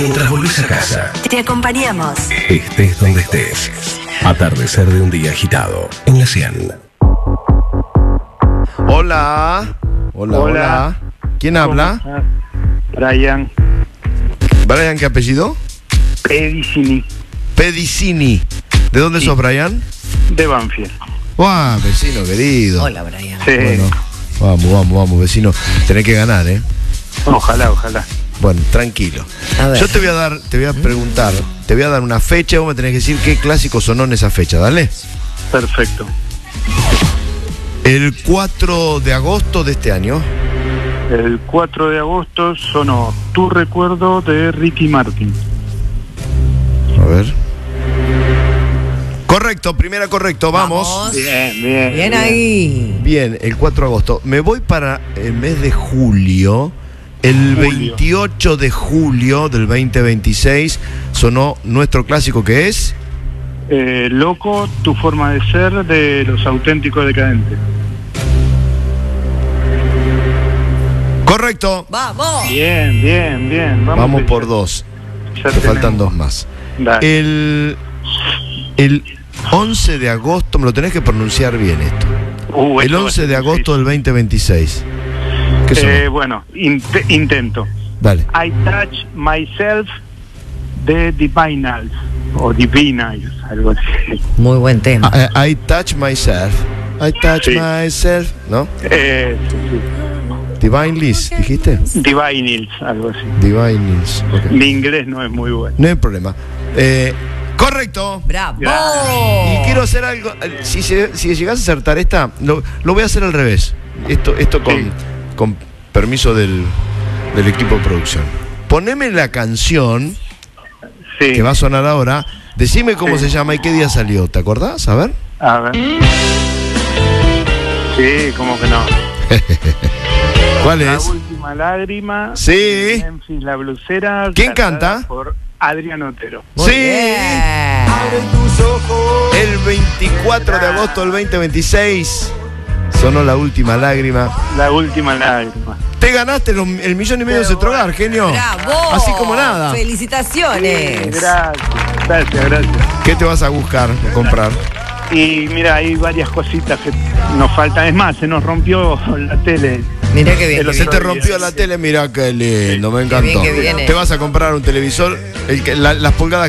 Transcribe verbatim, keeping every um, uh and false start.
Mientras volvés a casa, te acompañamos. Estés donde estés. Atardecer de un día agitado en la cien. Hola. Hola, hola. Hola. ¿Quién habla? Brian Brian, ¿qué apellido? Pedicini, Pedicini. ¿De dónde Sí. sos, Brian? de Banfield. ¡Guau, vecino querido! Hola, Brian. Sí. Bueno, vamos, vamos, vamos, vecino. Tenés que ganar, ¿eh? Ojalá, ojalá. Bueno, tranquilo. A ver. Yo te voy a dar, te voy a preguntar, te voy a dar una fecha y vos me tenés que decir qué clásico sonó en esa fecha, dale. Perfecto. El cuatro de agosto de este año. El cuatro de agosto sonó Tu recuerdo de Ricky Martin. A ver. Correcto, primera correcto, vamos. Vamos. Bien, bien. Bien ahí. Bien, el cuatro de agosto. Me voy para el mes de julio. El Julio. veintiocho de julio del veinte veintiséis sonó nuestro clásico que es... Eh, Loco, Tu forma de ser de Los Auténticos Decadentes. Correcto. Vamos. Bien, bien, bien. Vamos, Vamos que por ya- dos. ya Te tenemos. faltan dos más. Dale. El, el once de agosto, me lo tenés que pronunciar bien esto. Uh, El esto va a once ser de agosto difícil. del veinte veintiséis. ¿Qué sonó? Eh, bueno, int- intento. Dale. I Touch Myself de Divinals. O Divinals, algo así. Muy buen tema. I, I touch myself. I touch Sí. myself. ¿No? Eh, sí, sí. Divine Liz, ¿dijiste? Divinals, algo así. Divine Liz. Ok. Mi inglés no es muy bueno. No hay problema. Eh, correcto. Bravo. Y quiero hacer algo. eh, Si, se- si llegás a acertar esta, lo, lo voy a hacer al revés. Esto, esto con, Sí. con permiso del, del equipo de producción. Poneme la canción Sí. que va a sonar ahora. Decime cómo Sí. se llama y qué día salió. ¿Te acordás? A ver. A ver. Sí, como que no. ¿Cuál La es? última lágrima. Sí. Memphis la blusera. ¿Quién cantada canta? Por Adrián Otero. Muy Sí. bien. El veinticuatro de agosto del veinte veintiséis sonó La última lágrima. La última lágrima. Te ganaste los- el millón y medio de Cetrogar, genio. Bravo. Así como nada. Felicitaciones. Gracias, gracias, gracias. ¿Qué te vas a buscar, a comprar? Y mira, hay varias cositas que nos faltan. Es más, se nos rompió la tele. Mirá qué bien. El qué Se bien. te rompió la tele, mira qué lindo, me Qué encantó. bien que viene. Te vas a comprar un televisor, el que, la- las pulgadas